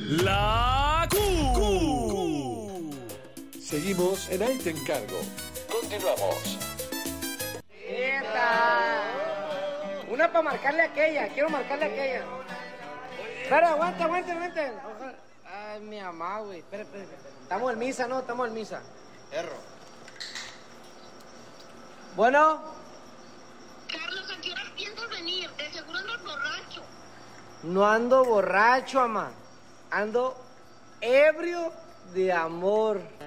La Q. Seguimos en Ahí Te Encargo. Continuamos. Una para marcarle a aquella. Quiero marcarle a aquella. Espera, aguanta. Ay, mi mamá, güey. Espera. Estamos en misa, ¿no? Estamos en misa. Erro. Bueno. Carlos, ¿a qué horas piensas venir? De seguro andas borracho. No ando borracho, mamá. Ando ebrio de amor.